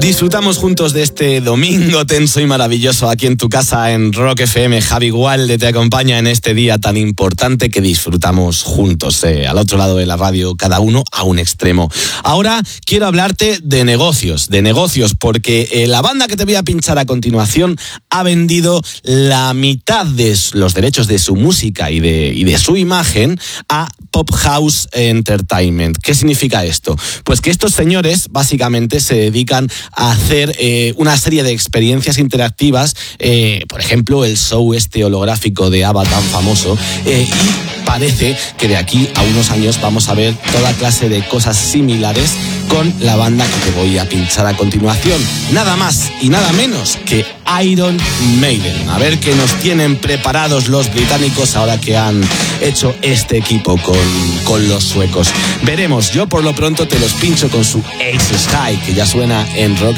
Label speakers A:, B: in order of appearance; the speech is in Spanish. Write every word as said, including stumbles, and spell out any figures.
A: Disfrutamos juntos de este domingo tenso y maravilloso aquí en tu casa en Rock F M. Javi Gualde te acompaña en este día tan importante que disfrutamos juntos, eh, al otro lado de la radio, cada uno a un extremo. Ahora quiero hablarte de negocios, de negocios, porque eh, la banda que te voy a pinchar a continuación ha vendido la mitad de los derechos de su música y de, y de su imagen a Pop House Entertainment. ¿Qué significa esto? Pues que estos señores básicamente se dedican a hacer eh, una serie de experiencias interactivas, eh, por ejemplo, el show este holográfico de ABBA tan famoso, eh, y parece que de aquí a unos años vamos a ver toda clase de cosas similares con la banda que te voy a pinchar a continuación. Nada más y nada menos que Iron Maiden. A ver qué nos tienen preparados los británicos ahora que han hecho este equipo con, con los suecos. Veremos, yo por lo pronto te los pincho con su Aces High, que ya suena en Rock